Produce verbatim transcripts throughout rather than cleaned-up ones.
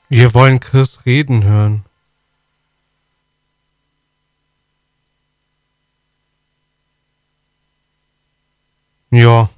Wir wollen Chris reden hören. Ja.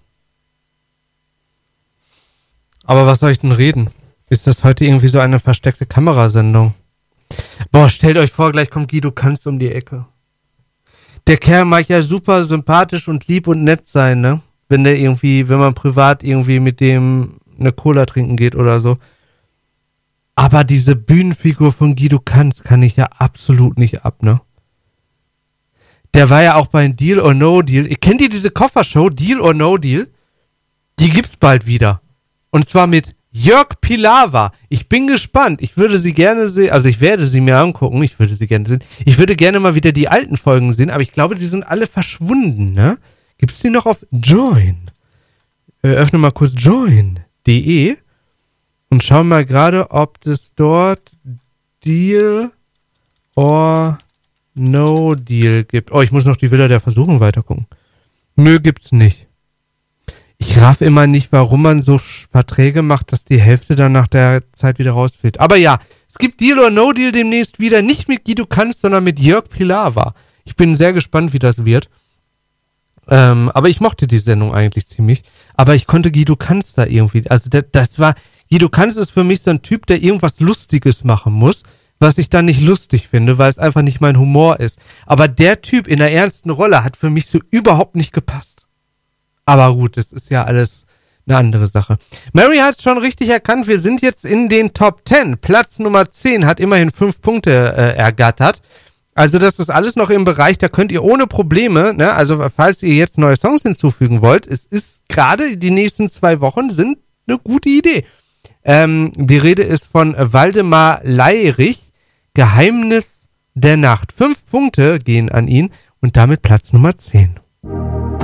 Aber was soll ich denn reden? Ist das heute irgendwie so eine versteckte Kamerasendung? Boah, stellt euch vor, gleich kommt Guido Kanz um die Ecke. Der Kerl mag ja super sympathisch und lieb und nett sein, ne? Wenn der irgendwie, wenn man privat irgendwie mit dem eine Cola trinken geht oder so. Aber diese Bühnenfigur von Guido Kanz kann ich ja absolut nicht ab, ne? Der war ja auch bei Deal or No Deal. Kennt ihr diese Koffershow, Deal or No Deal? Die gibt's bald wieder. Und zwar mit Jörg Pilawa. Ich bin gespannt. Ich würde sie gerne sehen, also ich werde sie mir angucken. Ich würde sie gerne sehen. Ich würde gerne mal wieder die alten Folgen sehen, aber ich glaube, die sind alle verschwunden, ne? Gibt's die noch auf Join? Äh, öffne mal kurz join punkt de und schau mal gerade, ob das dort Deal or No Deal gibt. Oh, ich muss noch die Villa der Versuchung weitergucken. Nö, gibt's nicht. Ich raff immer nicht, warum man so Verträge macht, dass die Hälfte dann nach der Zeit wieder rausfällt. Aber ja, es gibt Deal or No Deal demnächst wieder. Nicht mit Guido Kanz, sondern mit Jörg Pilawa. Ich bin sehr gespannt, wie das wird. Ähm, aber ich mochte die Sendung eigentlich ziemlich. Aber ich konnte Guido Kanz da irgendwie, also das, das war, Guido Kanz ist für mich so ein Typ, der irgendwas Lustiges machen muss, was ich dann nicht lustig finde, weil es einfach nicht mein Humor ist. Aber der Typ in der ernsten Rolle hat für mich so überhaupt nicht gepasst. Aber gut, das ist ja alles eine andere Sache. Mary hat schon richtig erkannt, wir sind jetzt in den Top zehn. Platz Nummer zehn hat immerhin fünf Punkte äh, ergattert. Also das ist alles noch im Bereich, da könnt ihr ohne Probleme, ne, also falls ihr jetzt neue Songs hinzufügen wollt, es ist gerade die nächsten zwei Wochen sind eine gute Idee. Ähm, die Rede ist von Waldemar Leirich, Geheimnis der Nacht. Fünf Punkte gehen an ihn und damit Platz Nummer zehn.